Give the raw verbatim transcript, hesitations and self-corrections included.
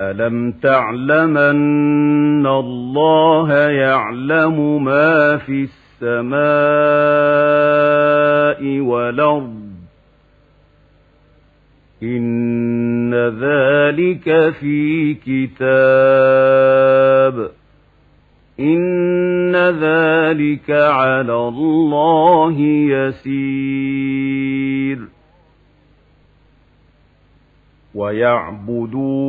ألم تعلم أن الله يعلم ما في السماء والأرض إن ذلك في كتاب إن ذلك على الله يسير ويعبدون